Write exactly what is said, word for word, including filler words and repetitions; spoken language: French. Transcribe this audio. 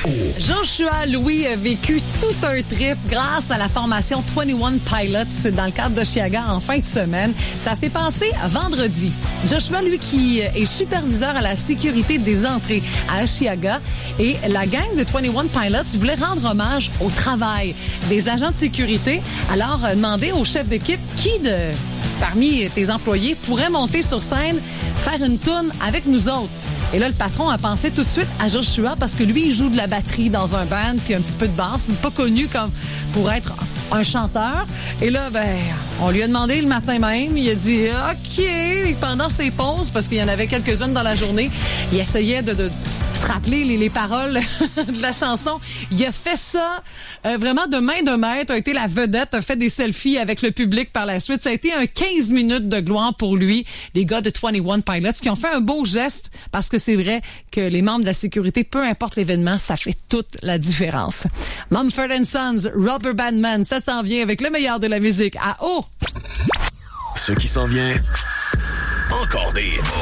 Joshua Louis a vécu tout un trip grâce à la formation vingt et un Pilots dans le cadre d'Osheaga en fin de semaine. Ça s'est passé vendredi. Joshua, lui, qui est superviseur à la sécurité des entrées à Osheaga, et la gang de vingt et un Pilots voulait rendre hommage au travail des agents de sécurité. Alors, euh, demander au chef d'équipe qui de parmi tes employés pourrait monter sur scène, faire une tourne avec nous autres. Et là, le patron a pensé tout de suite à Joshua parce que lui, il joue de la batterie dans un band puis un petit peu de basse, mais pas connu comme pour être un chanteur. Et là, ben, on lui a demandé le matin même. Il a dit OK. Et pendant ses pauses, parce qu'il y en avait quelques-unes dans la journée, il essayait de, de se rappeler les, les paroles de la chanson. Il a fait ça euh, vraiment de main de maître, a été la vedette, a fait des selfies avec le public par la suite. Ça a été un quinze minutes de gloire pour lui, les gars de vingt et un Pilots, qui ont fait un beau geste parce que c'est vrai que les membres de la sécurité, peu importe l'événement, ça fait toute la différence. Mumford and Sons, Rubber Band Man, ça s'en vient avec le meilleur de la musique à haut. Ce qui s'en vient, encore des hits.